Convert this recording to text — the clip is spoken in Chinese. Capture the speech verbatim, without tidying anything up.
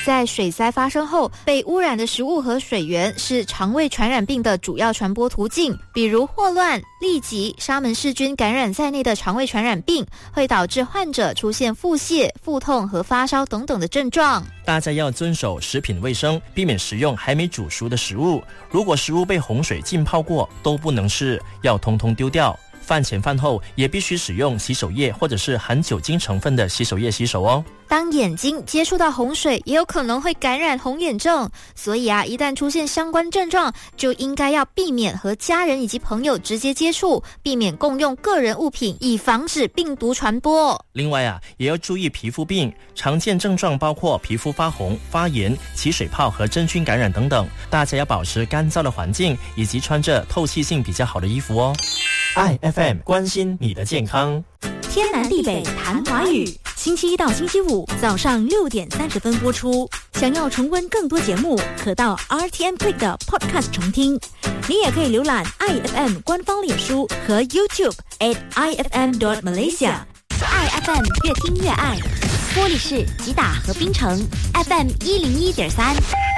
在水灾发生后，被污染的食物和水源是肠胃传染病的主要传播途径，比如霍乱、痢疾、沙门氏菌感染在内的肠胃传染病，会导致患者出现腹泻、腹痛和发烧等等的症状。 大家要遵守食品卫生，避免食用还没煮熟的食物。如果食物被洪水浸泡过，都不能吃，要通通丢掉。饭前饭后也必须使用洗手液或者是含酒精成分的洗手液洗手哦。 当眼睛接触到洪水，也有可能会感染红眼症，所以啊，一旦出现相关症状，就应该要避免和家人以及朋友直接接触，避免共用个人物品，以防止病毒传播。 另外啊，也要注意皮肤病，常见症状包括皮肤发红、发炎、起水泡和真菌感染等等。大家要保持干燥的环境，以及穿着透气性比较好的衣服哦。I F M 关心你的健康， 天南地北谈华语，星期一到星期五早上六点三十分播出。想要重温更多节目，可到 R T M Click 的 Podcast 重听。你也可以浏览 I F M 官方脸书和 YouTube at I F M dot Malaysia。I F M 越听越爱，玻璃市吉打和槟城 F M 一零一点三。